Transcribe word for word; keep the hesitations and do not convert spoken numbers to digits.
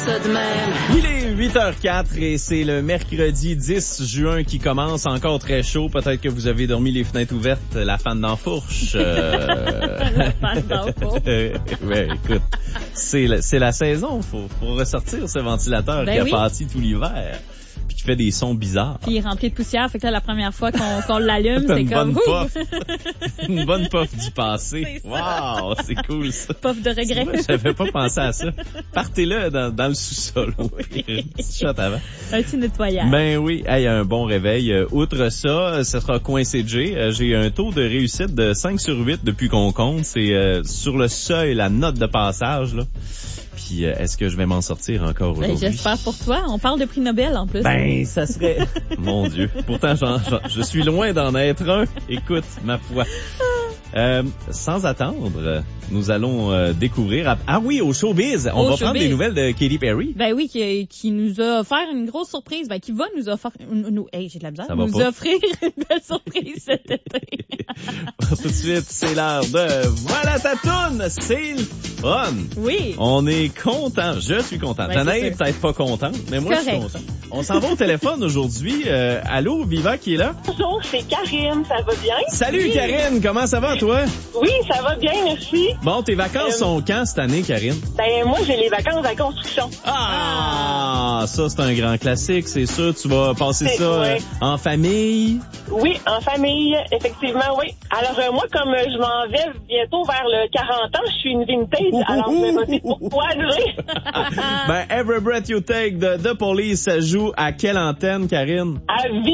ça de même. Il est huit heures quatre et c'est le mercredi dix juin qui commence, encore très chaud. Peut-être que vous avez dormi les fenêtres ouvertes, la fan d'enfourche. Euh... La fan d'enfourche. Ouais, écoute, c'est la, c'est la saison. Faut, faut ressortir ce ventilateur ben qui a oui. pâti tout l'hiver. Puis qui fait des sons bizarres. Puis il est rempli de poussière, fait que là, la première fois qu'on, qu'on l'allume, c'est une comme... bonne puff. Une bonne puff du passé. Wow, c'est cool ça. Puff de regret. Ouais, j'avais pas pensé à ça. Partez-le dans, dans le sous-sol. Oui. Un petit shot avant. Un petit nettoyage. Ben oui, hey, un bon réveil. Euh, outre ça, ce sera coincé J. Euh, j'ai un taux de réussite de cinq sur huit depuis qu'on compte. C'est euh, sur le seuil, la note de passage, là. Puis, euh, est-ce que je vais m'en sortir encore aujourd'hui? Ben, j'espère pour toi. On parle de prix Nobel, en plus. Ben, ça serait... Mon Dieu. Pourtant, j'en, j'en, je suis loin d'en être un. Écoute, ma foi. Euh, sans attendre, nous allons euh, découvrir... Ah oui, au Showbiz. On Au va showbiz. prendre des nouvelles de Katy Perry. Ben oui, qui, qui nous a offert une grosse surprise. Ben, qui va nous offrir... Nous, hey, j'ai de la misère. Ça va nous pas. offrir une belle surprise cet été. Tout de suite, c'est l'heure de... Voilà ta toune! C'est le fun! Oui. On est content. Je suis content. Ben, Danae c'est est sûr. peut-être pas contente, mais moi, je suis Correct. content. On s'en va au téléphone aujourd'hui. Euh, allô, Viva qui est là? Bonjour, c'est Karine, ça va bien? Salut, Oui. Karine. Comment ça va, toi? Oui, ça va bien, merci. Bon, tes vacances Euh, sont quand cette année, Karine? Ben, moi, j'ai les vacances à construction. Ah! Ça, c'est un grand classique, c'est sûr. Tu vas passer C'est- ça ouais. euh, en famille. Oui, en famille, effectivement, oui. Alors, euh, moi, comme euh, je m'en vais bientôt vers le quarante ans, je suis une vintage, alors je vais voter pour toi, André. Ben, Every Breath You Take de The Police, ça joue à quelle antenne, Karine? À vie.